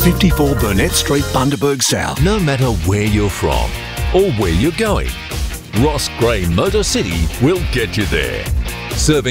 54 Burnett Street, Bundaberg South. No matter where you're from or where you're going, Ross Gray Motor City will get you there. Serving